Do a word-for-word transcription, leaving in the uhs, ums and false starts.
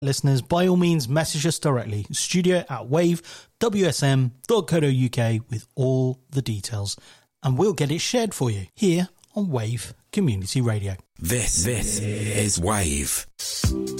Listeners, by all means, message us directly. Studio at wave w s m dot co dot u k with all the details, and we'll get it shared for you here on Wave Community Radio. This, this is Wave.